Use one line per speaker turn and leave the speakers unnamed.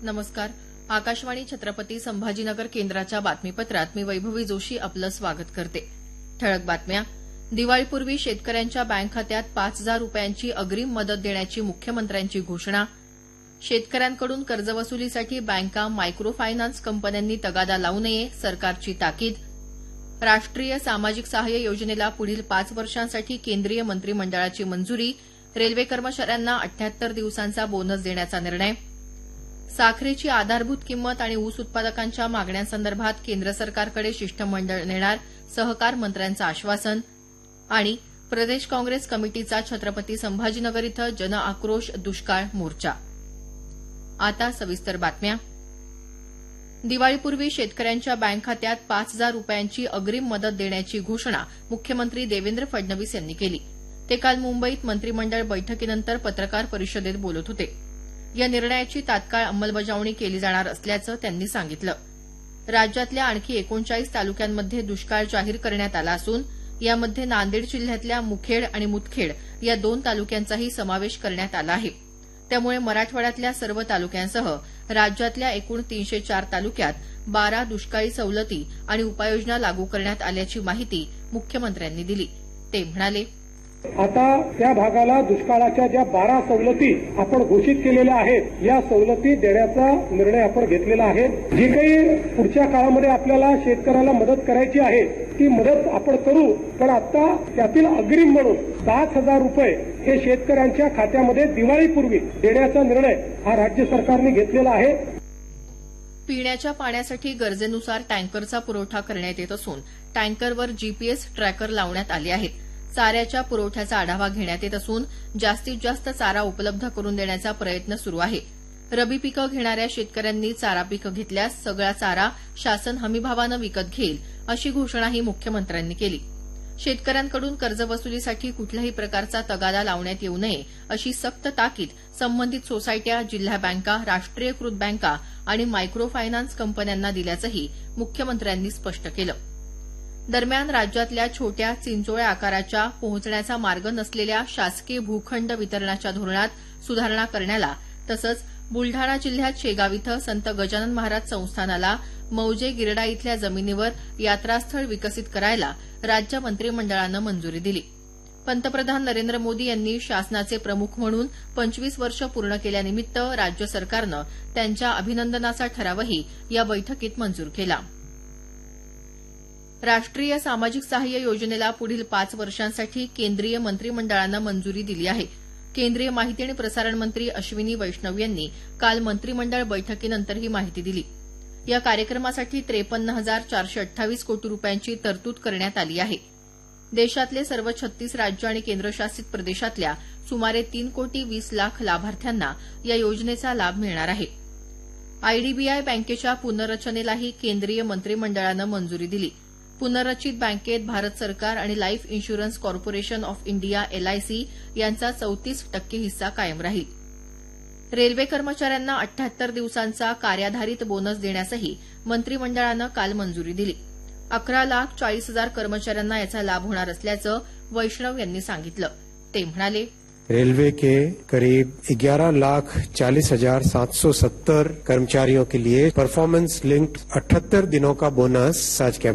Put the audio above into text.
नमस्कार. आकाशवाणी छत्रपती संभाजीनगर केंद्राच्या बातमीपत्रात मी वैभवी जोशी आपलं स्वागत करते. ठळक बातम्या. दिवाळीपूर्वी शेतकऱ्यांच्या बँक खात्यात 5,000 रुपयांची अग्रिम मदत देण्याची मुख्यमंत्र्यांची घोषणा. शेतकऱ्यांकडून कर्जवसुलीसाठी बँका, मायक्रो फायनान्स कंपन्यांनी तगादा लावू नये, सरकारची ताकीद. राष्ट्रीय सामाजिक सहाय्य योजनेला पुढील 5 वर्षांसाठी केंद्रीय मंत्रिमंडळाची मंजुरी. रेल्वे कर्मचाऱ्यांना 78 दिवसांचा बोनस देण्याचा निर्णय. साखरेची आधारभूत किंमत आणि ऊस उत्पादकांच्या मागण्यांसंदर्भात केंद्र सरकारकडे शिष्टमंडळ नेणार, सहकार मंत्र्यांचं आश्वासन. आणि प्रदेश काँग्रेस कमिटीचा छत्रपती संभाजीनगर इथं जनआक्रोश दुष्काळ मोर्चा. आता सविस्तर बातम्या. दिवाळीपूर्वी शेतकऱ्यांच्या बँक खात्यात 5,000 रुपयांची अग्रिम मदत देण्याची घोषणा मुख्यमंत्री देवेंद्र फडणवीस यांनी केली. ते काल मुंबईत मंत्रिमंडळ बैठकीनंतर पत्रकार परिषदेत बोलत होते. या निर्णयाची तात्काळ अंमलबजावणी केली जाणार असल्याचं त्यांनी सांगितलं. राज्यातल्या आणखी 39 तालुक्यांमध्ये दुष्काळ जाहीर करण्यात आला असून यामध्ये नांदेड जिल्ह्यातल्या मुखेड आणि मुदखेड या 2 तालुक्यांचाही समावेश करण्यात आला आहे. त्यामुळे मराठवाड्यातल्या सर्व तालुक्यांसह राज्यातल्या एकूण 304 तालुक्यात 12 दुष्काळी सवलती आणि उपाययोजना लागू करण्यात आल्याची माहिती मुख्यमंत्र्यांनी दिली. ते म्हणाले,
आता त्या भागाला दुष्काळाच्या ज्या 12 सवलती आपण घोषित केलेल्या आहेत, या सवलती देण्याचा निर्णय आपण घेतलेला आहे. जी काही पुढच्या काळामध्ये आपल्याला शेतकऱ्याला मदत करायची आहे ती मदत आपण करू, पण आता त्यातील अग्रिम म्हणून 5,000 रुपये हे शेतकऱ्यांच्या खात्यामध्ये दिवाळीपूर्वी देण्याचा निर्णय हा राज्य सरकारने घेतलेला आहे.
पिण्याच्या पाण्यासाठी गरजेनुसार टँकरचा पुरवठा करण्यात येत असून टँकरवर जीपीएस ट्रॅकर लावण्यात आले आहेत. चाऱ्याच्या पुरवठ्याचा आढावा घेण्यात येत असून जास्तीत जास्त चारा उपलब्ध करून देण्याचा प्रयत्न सुरू आहे. रबी पिकं घेणाऱ्या शेतकऱ्यांनी चारा पिकं घेतल्यास सगळा चारा शासन हमीभावानं विकत घेईल, अशी घोषणाही मुख्यमंत्र्यांनी केली. शेतकऱ्यांकडून कर्जवसुलीसाठी कुठल्याही प्रकारचा तगादा लावण्यात येऊ नये, अशी सक्त ताकीद संबंधित सोसायट्या, जिल्हा बँका, राष्ट्रीयकृत बँका आणि मायक्रो फायनान्स कंपन्यांना दिल्याचंही मुख्यमंत्र्यांनी स्पष्ट केलं. दरम्यान राज्यातल्या छोट्या चिंचोळ्या आकाराच्या पोहोचण्याचा मार्ग नसलेल्या शासकीय भूखंड वितरणाच्या धोरणात सुधारणा करण्याला तसंच बुलढाणा जिल्ह्यात शेगाव इथं संत गजानन महाराज संस्थानाला मौजे गिरडा इथल्या जमिनीवर यात्रास्थळ विकसित करायला राज्य मंत्रिमंडळानं मंजुरी दिली. पंतप्रधान नरेंद्र मोदी यांनी शासनाचे प्रमुख म्हणून 25 वर्ष पूर्ण केल्यानिमित्त राज्य सरकारनं त्यांच्या अभिनंदनाचा ठरावही या बैठकीत मंजूर केला. राष्ट्रीय सामाजिक सहाय्य योजनेला पुढील 5 वर्षांसाठी केंद्रीय मंत्रिमंडळानं मंजुरी दिली आहे. केंद्रीय माहिती आणि प्रसारण मंत्री अश्विनी वैष्णव यांनी काल मंत्रिमंडळ बैठकीनंतर ही माहिती दिली. या कार्यक्रमासाठी 53,428 कोटी रुपयांची तरतूद करण्यात आली आहे. देशातले सर्व 36 राज्य आणि केंद्रशासित प्रदेशातल्या सुमारे 3 कोटी 20 लाख लाभार्थ्यांना या योजनेचा लाभ मिळणार आहे. आयडीबीआय बँकेच्या पुनर्रचनेलाही केंद्रीय मंत्रिमंडळानं मंजुरी दिली. पुनर्रचित बँकेत भारत सरकार आणि life insurance corporation of India LIC यांचा 34% हिस्सा कायम राहील. रेल्वे कर्मचाऱ्यांना 78 दिवसांचा कार्याधारित बोनस देण्यासही मंत्रिमंडळानं काल मंजुरी दिली. 11,40,000 कर्मचाऱ्यांना याचा लाभ होणार असल्याचं वैष्णव यांनी सांगितलं. ते म्हणाले,
रेलवे के करीब 11,40,770 कर्मचारियों के लिए परफॉर्मेंस लिंक्ड 78 दिनों का बोनस आज